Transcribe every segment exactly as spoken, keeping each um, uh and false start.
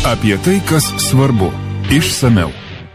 Apie tai, kas svarbu. Išsamiau.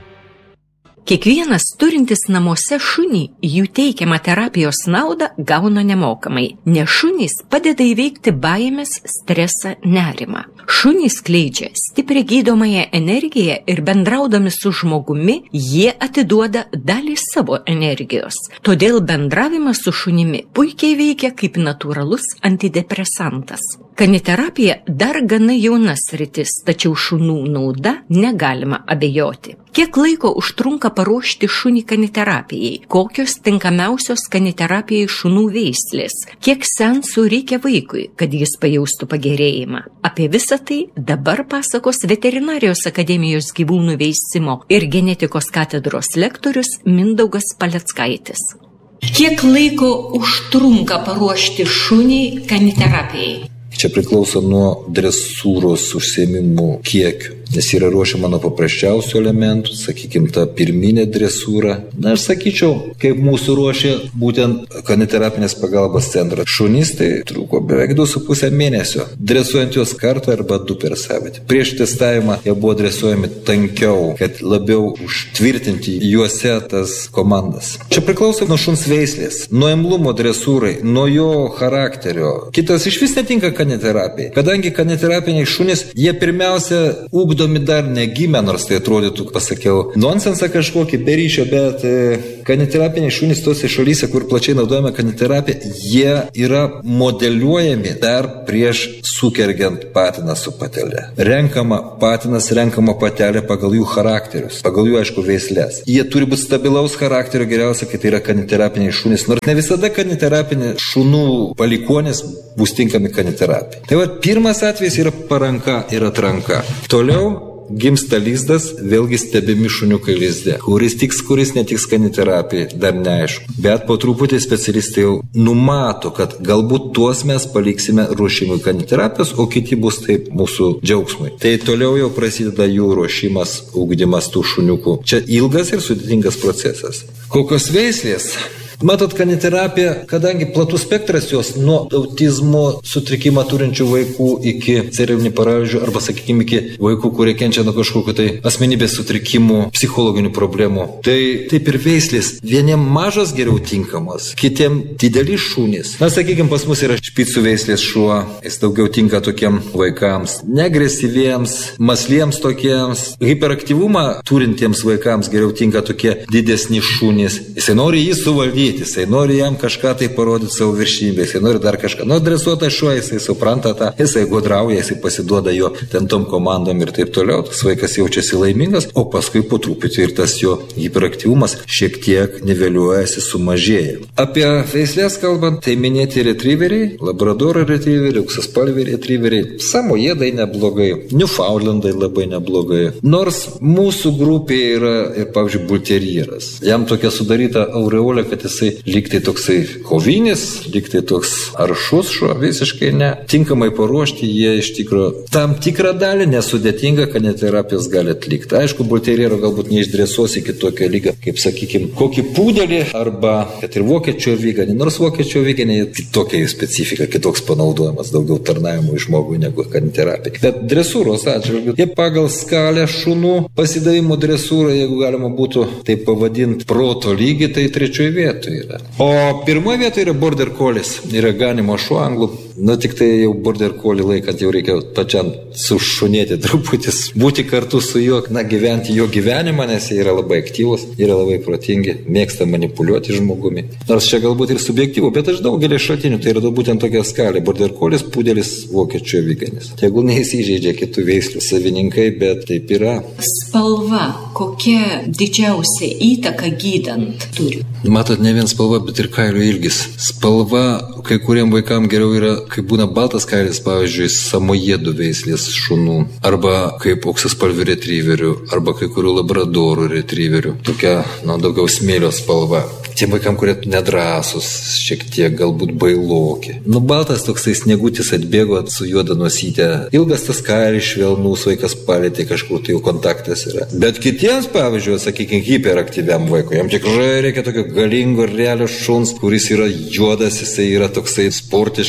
Kiekvienas turintis namuose šunį jų teikiamą terapijos naudą gauna nemokamai, nes šunys padeda įveikti baimės, stresą, nerimą. Šunys skleidžia stiprią gydomąją energiją ir bendraudami su žmogumi jie atiduoda dalį savo energijos. Todėl bendravimas su šunimi puikiai veikia kaip natūralus antidepresantas. Kaniterapija dar gana jauna sritis, tačiau šunų nauda negalima abejoti. Kiek laiko užtrunka paruošti šunį kaniterapijai? Kokios tinkamiausios kaniterapijai šunų veislės? Kiek seansų reikia vaikui, kad jis pajaustų pagerėjimą? Apie visą tai dabar pasakos Veterinarijos akademijos gyvūnų veisimo ir genetikos katedros lektorius Mindaugas Paleckaitis. Kiek laiko užtrunka paruošti šunį kaniterapijai? Čia priklauso nuo dresūros užsiėmimų kiekių, nes yra ruošiama nuo paprasčiausių elementų, sakykime, ta pirminė dresūra. Na, aš sakyčiau, kaip mūsų ruošė būtent kaniterapinės pagalbos centras. Šunys tai truko beveik du su pusę mėnesio, dresuojant juos kartą arba du per savaitę. Prieš testavimą jie buvo dresuojami tankiau, kad labiau užtvirtinti juose tas komandas. Čia priklauso nuo šuns veislės, nuo imlumo dresūrai, nuo jo charakterio. Kitas iš vis netinka kaniterapijai. Kadangi kaniterapiniai šunys, jie pirmiausia ugdomi dar negimę, nors tai atrodytų, pasakiau, nonsensą kažkokį be ryšio, bet e, kaniterapiniai šunys tose šalyse, kur plačiai naudojame kaniterapiją, jie yra modeliuojami dar prieš sukergiant patiną su patelė. Renkama patinas, renkama patelė pagal jų charakterius, pagal jų, aišku, veislės. Jie turi būti stabilaus charakterio, geriausia, kai tai yra kaniterapiniai šunys, nors ne visada kaniterapiniai šunų palikuonis bus tinkami kaniterapijai. Tai va, pirmas atvejis yra paranka ir atranka. Toliau gimsta lizdas, vėlgi stebimi šuniukai lizde. Kuris tiks, kuris netiks kaniterapijai, dar neaišku. Bet po truputį specialistai jau numato, kad galbūt tuos mes paliksime ruošimui kaniterapijos, o kiti bus taip mūsų džiaugsmui. Tai toliau jau prasideda jų ruošimas, ugdymas tų šuniukų. Čia ilgas ir sudėtingas procesas. Kokios veislės? Matot, kaniterapija, kadangi platus spektras jos nuo autizmo sutrikimą turinčių vaikų iki cerebrinį paralyžių arba, sakykime, iki vaikų, kurie kenčia nuo kažkokių tai asmenybės sutrikimų, psichologinių problemų. Tai taip ir veislės. Vieniem mažas geriau tinkamos, kitiem dideli šunys. Na, sakykime, pas mus yra špicų veislės šuo, jis daugiau tinka tokiem vaikams, neagresyviems, masliems tokiems, hiperaktyvumą turintiems vaikams geriau tinka tokie didesni šunys. Jisai nori jį suvaldyti. Jisai nori jam kažką tai parodyti savo viršybę, jisai nori dar kažką. Nu, dresuotas šuo, jisai supranta tą, jisai gudrauja, jisai pasiduoda jo ten tom komandom ir taip toliau. Tas vaikas jaučiasi laimingas, o paskui po truputį ir tas jo hiperaktyvumas šiek tiek niveliuojasi, sumažėja. Apie veislės kalbant, tai minėti retrieveriai, labradoro retrieveriai, auksaspalviai retrieveriai, samojedai neblogai, Newfoundlandai labai neblogai. Nors mūsų grupėje yra ir, pavyzdžiui, bulterjeras. Jam tokia sudaryta aureolė, kad jisai lygtai toksai kovinis, lygtai toks aršus šuo, visiškai ne. Tinkamai paruošti jie iš tikro tam tikrą dalį nesudėtingą kaniterapijos gali atlikti. Aišku, bulterjero galbūt neišdresuos iki tokio lygio, kaip, sakykime, kokį pūdelį arba kad ir vokiečio aviganį, nors vokiečio aviganį kitokia specifika, kitoks panaudojimas, daugiau tarnavimo žmogui negu kaniterapija. Bet dresūros atžvilgiu, jie pagal skalę šunų pasidavimo dresūrą, jeigu galima būtų taip pavadinti proto lygį, tai trečioje vietoje yra. O pirmoje vietoje yra border collies, yra ganimo šuo anglų. Nu, tik tai jau border collie laikant jau reikia pačiam sušunėti truputis, būti kartu su juo, na, gyventi jo gyvenimą, nes jie yra labai aktyvus, yra labai protingi, mėgsta manipuliuoti žmogumi. Nors čia galbūt ir subjektyvu, bet aš daugelį šaltinių, tai yra būtent tokia skalė. Border collies, pudelis, vokiečių aviganis. Tegul neįsižeidžia kitų veislių savininkai, bet taip yra. Spalva, kokia didžiausia įtaka gydant turi? Matot, ne vien spalva, bet ir kailio ilgis. Spalva kai kuriem vaikam geriau yra, kai būna baltas kailis, pavyzdžiui, samojedų veislės šunų, arba kaip auksaspalvių retrieverių, arba kai kurių labradorų retrieverių. Tokia, na, daugiau smėlio spalva. Tiem vaikam, kurie nedrąsus, šiek tiek galbūt bailoki. Nu, baltas toksai sniegutis atbėgo su juoda nosytė. Ilgas tas kailis, švelnus, vaikas palėtė, kažkur tai jau kontaktas yra. Bet kitiems, pavyzdžiui, sakykime, hiperaktyviam vaikui, jam tikrai reikia tokio galingo ir realio šuns, kuris yra juodas, jisai yra toksai sportiškas, raumeningas.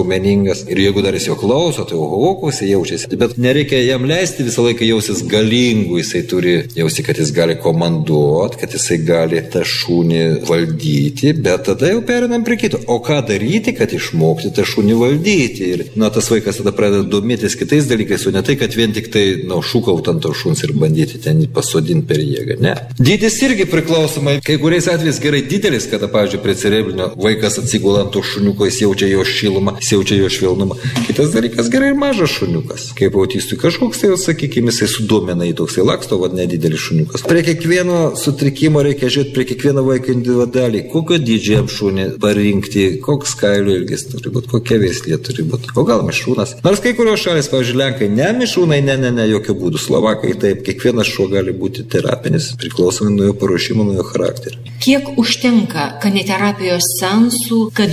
raumeningas. Ir jeigu dar jis jo klauso, tai oho, koks jis jaučiasi. Bet nereikia jam leisti visą laiką jausis galingu. Jisai turi jausti, kad jis gali komanduoti, kad jisai gali tą šunį valdyti, bet tada jau perinam prie kito. O ką daryti, kad išmokti tą šunį valdyti? Ir na, tas vaikas tada pradeda domėtis kitais dalykais, o ne tai, kad vien tik tai na, šūkaut ant to šuns ir bandyti ten pasodinti per jėgą. Ne. Dydis irgi priklausomai. Kai kuriais atvejais gerai didelis, kada, pavyzdžiui, prie cerebrinio vaikas atsigula ant to šuniuko, jis jaučia jo šilumą, jis jaučia jo švelnumą. Kitas dalykas gerai ir mažas šuniukas. Kaip autistui kažkoks, tai, sakykime, jisai sudomina į toksai laksto, vad nedidelis šuniukas. Prie kiekvieno sutrikimo reikia žiūrėti prie kiekvieno vaiko individualiai, kokio dydžio jam šunį parinkti, koks kailio ilgis turi būti, kokia veislė turi būti, o gal mišrūnas. Nors kai kurios šalis, pavyzdžiui, Lenkai, ne mišrūnai, ne, ne, ne, jokių būdų. Slovakai taip, kiekvienas šuo gali būti terapinis, priklausomai nuo jo paruošimo, nuo jo charakterio. Kiek užtenka kaniterapijos seansų, kad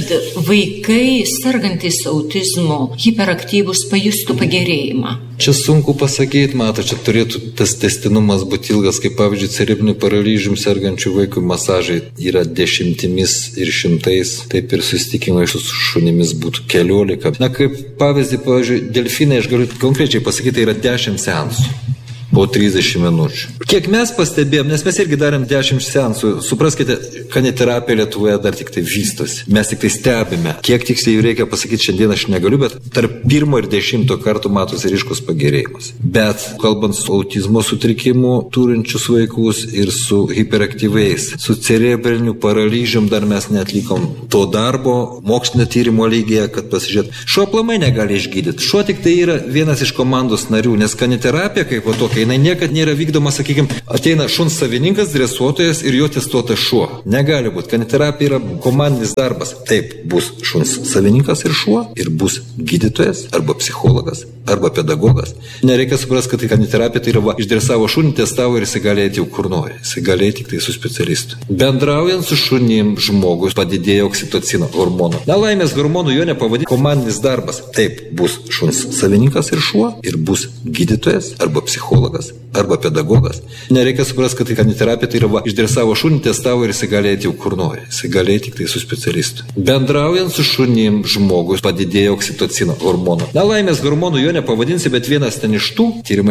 vaikai sergantys autizmo hiperaktyvus pajustų pagerėjimą? Čia sunku pasakyti, mato, čia turėtų tas tęstinumas būti ilgas, kaip pavyzdžiui, cerebriniu paralyžium sergančių vaikų masažai yra dešimtimis ir šimtais, taip ir susitikimai su šunimis būtų keliolika. Na, kaip pavyzdį, pavyzdžiui, delfinai, aš galiu konkrečiai pasakyti, tai yra dešimt seansų. Po trisdešimt minučių. Kiek mes pastebėjom, nes mes irgi darėm dešimt seansų, supraskite, kaniterapija Lietuvoje dar tik tai vystosi. Mes tik tai stebime. Kiek tiksliai jų reikia pasakyti šiandien aš negaliu, bet tarp pirmo ir dešimto kartų matosi ryškus pagerėjimas. Bet kalbant su autizmo sutrikimu turinčius vaikus ir su hiperaktyviais, su cerebriniu paralyžium dar mes netlikom to darbo mokslinio tyrimo lygyje, kad pasižiūrėt. Šuo aplamai negali išgydyti. Šuo tik tai yra vienas iš komandos narių, nes kaniterapija kaip po tokia jinai niekad nėra vykdoma, sakykime, ateina šuns savininkas, dresuotojas ir jo testuotas šuo. Negali būti. Kaniterapija yra komandinis darbas. Taip, bus šuns savininkas ir šuo, ir bus gydytojas, arba psichologas, arba pedagogas. Nereikia suprasti, kad tai kaniterapija tai yra va, išdresavo šunį, testavo ir jis gali eiti jau kur nori. Jis gali eiti tik tai su specialistu. Bendraujant su šunim žmogus padidėjo oksitocino hormono. Na, laimės hormonų jo nepavadinti komandinis darbas. Taip, bus šuns savininkas ir šuo, ir bus gydytojas, arba psichologas, arba pedagogas. Nereikia suprasti, kad tai kaniterapija tai yra va, išdresavo šunį, testavo ir jis gali eiti jau kur nori. Jis gali eiti tik tai su specialistu. Bendraujant su šunim žmogus padidėjo oksitocino hormono. Na, laimės hormonų jo nepavadinsi, bet vienas ten iš tų tyrimai